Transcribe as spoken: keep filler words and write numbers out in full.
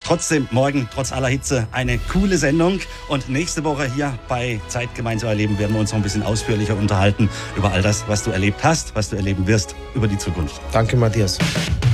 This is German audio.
Trotzdem morgen, trotz aller Hitze, eine coole Sendung. Und nächste Woche hier bei Zeit gemeinsam erleben werden wir uns noch ein bisschen ausführlicher unterhalten über all das, was du erlebt hast, was du erleben wirst, über die Zukunft. Danke, Matthias.